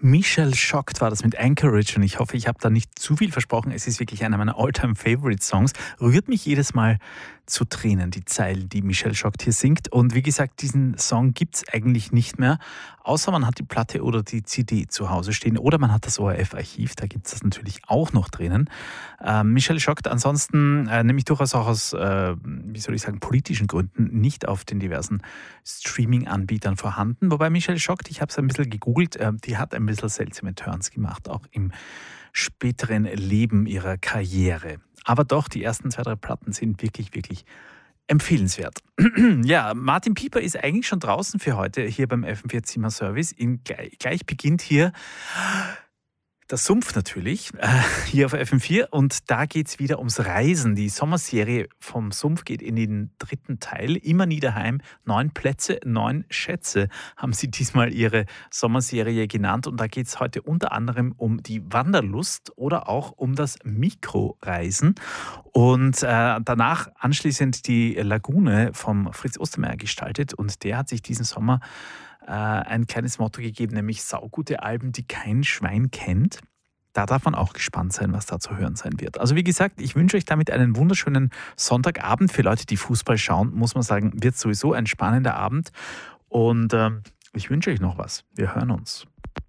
Michelle Shocked war das mit Anchorage und ich hoffe, ich habe da nicht zu viel versprochen. Es ist wirklich einer meiner All-Time-Favorite-Songs. Rührt mich jedes Mal zu Tränen, die Zeilen, die Michelle Shocked hier singt. Und wie gesagt, diesen Song gibt es eigentlich nicht mehr, außer man hat die Platte oder die CD zu Hause stehen oder man hat das ORF-Archiv, da gibt es das natürlich auch noch drinnen. Michelle Shocked ansonsten nämlich durchaus auch aus, politischen Gründen nicht auf den diversen Streaming-Anbietern vorhanden. Wobei Michelle Shocked, ich habe es ein bisschen gegoogelt, die hat ein bisschen seltsame Turns gemacht, auch im späteren Leben ihrer Karriere. Aber doch, die ersten 2, 3 Platten sind wirklich, wirklich empfehlenswert. Ja, Martin Pieper ist eigentlich schon draußen für heute hier beim FM4 Zimmer Service. Gleich beginnt hier der Sumpf natürlich, hier auf FM4 und da geht es wieder ums Reisen. Die Sommerserie vom Sumpf geht in den 3. Teil. Immer nie daheim. 9 Plätze, 9 Schätze haben sie diesmal ihre Sommerserie genannt und da geht es heute unter anderem um die Wanderlust oder auch um das Mikroreisen und danach anschließend die Lagune vom Fritz Ostermeier gestaltet und der hat sich diesen Sommer ein kleines Motto gegeben, nämlich saugute Alben, die kein Schwein kennt. Da darf man auch gespannt sein, was da zu hören sein wird. Also wie gesagt, ich wünsche euch damit einen wunderschönen Sonntagabend. Für Leute, die Fußball schauen, muss man sagen, wird sowieso ein spannender Abend. Und ich wünsche euch noch was. Wir hören uns.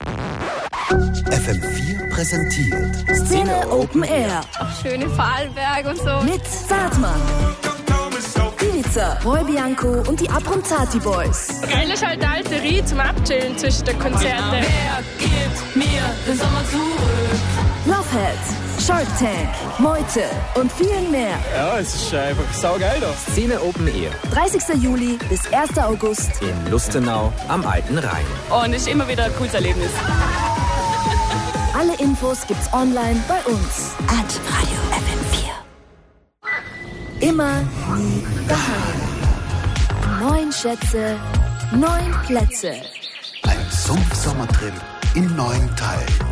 FM4 präsentiert Szene Open Air. Schöne Vorarlberg und so. Mit Zartmann, Ibiza, Roy Bianco und die Abronzati Boys. Geil ist halt der alte Ried zum Abchillen zwischen den Konzerten. Wer gibt mir den Sommer zurück? Lovehead, Shark Tank, Meute und viel mehr. Ja, es ist einfach saugeil da. Szene Open Air. 30. Juli bis 1. August. In Lustenau am Alten Rhein. Und es ist immer wieder ein cooles Erlebnis. Alle Infos gibt's online bei uns. Radio FM4. Immer, nie, daheim. 9 Schätze, 9 Plätze. Ein Sumpfsommertrip in 9 Teilen.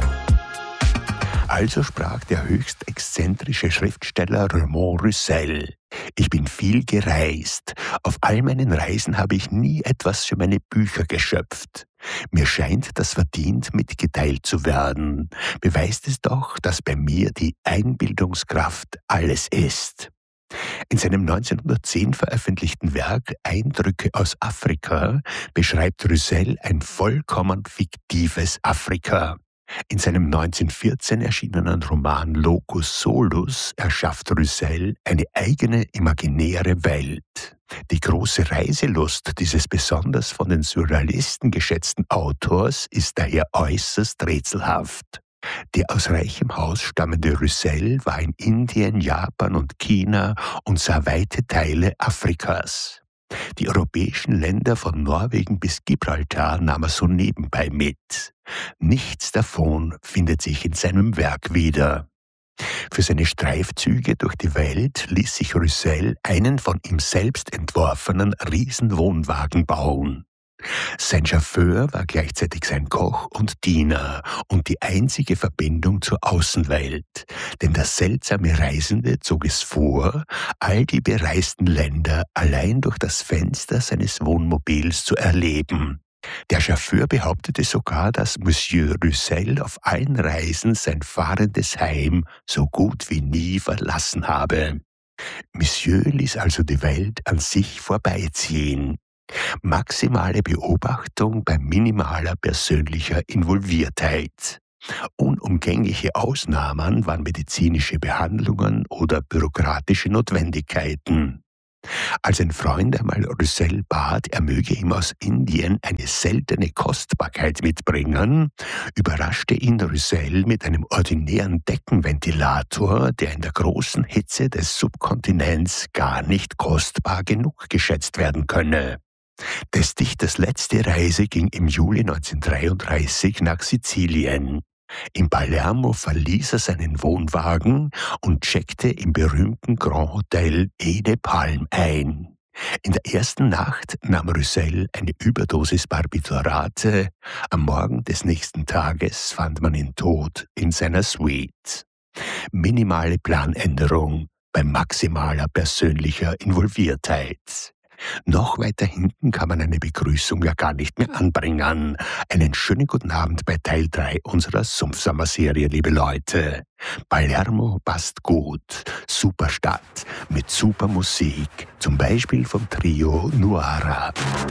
Also sprach der höchst exzentrische Schriftsteller Raymond Roussel. Ich bin viel gereist. Auf all meinen Reisen habe ich nie etwas für meine Bücher geschöpft. Mir scheint, das verdient mitgeteilt zu werden. Beweist es doch, dass bei mir die Einbildungskraft alles ist. In seinem 1910 veröffentlichten Werk Eindrücke aus Afrika beschreibt Roussel ein vollkommen fiktives Afrika. In seinem 1914 erschienenen Roman Locus Solus erschafft Roussel eine eigene imaginäre Welt. Die große Reiselust dieses besonders von den Surrealisten geschätzten Autors ist daher äußerst rätselhaft. Der aus reichem Haus stammende Roussel war in Indien, Japan und China und sah weite Teile Afrikas. Die europäischen Länder von Norwegen bis Gibraltar nahm er so nebenbei mit. Nichts davon findet sich in seinem Werk wieder. Für seine Streifzüge durch die Welt ließ sich Roussel einen von ihm selbst entworfenen Riesenwohnwagen bauen. Sein Chauffeur war gleichzeitig sein Koch und Diener und die einzige Verbindung zur Außenwelt. Denn der seltsame Reisende zog es vor, all die bereisten Länder allein durch das Fenster seines Wohnmobils zu erleben. Der Chauffeur behauptete sogar, dass Monsieur Roussel auf allen Reisen sein fahrendes Heim so gut wie nie verlassen habe. Monsieur ließ also die Welt an sich vorbeiziehen. Maximale Beobachtung bei minimaler persönlicher Involviertheit. Unumgängliche Ausnahmen waren medizinische Behandlungen oder bürokratische Notwendigkeiten. Als ein Freund einmal Roussel bat, er möge ihm aus Indien eine seltene Kostbarkeit mitbringen, überraschte ihn Roussel mit einem ordinären Deckenventilator, der in der großen Hitze des Subkontinents gar nicht kostbar genug geschätzt werden könne. Des Dichters letzte Reise ging im Juli 1933 nach Sizilien. In Palermo verließ er seinen Wohnwagen und checkte im berühmten Grand Hotel Ede Palm ein. In der ersten Nacht nahm Roussel eine Überdosis Barbiturate. Am Morgen des nächsten Tages fand man ihn tot in seiner Suite. Minimale Planänderung bei maximaler persönlicher Involviertheit. Noch weiter hinten kann man eine Begrüßung ja gar nicht mehr anbringen. Einen schönen guten Abend bei Teil 3 unserer Sumpfsommer-Serie, liebe Leute. Palermo passt gut. Super Stadt mit super Musik. Zum Beispiel vom Trio Nuara.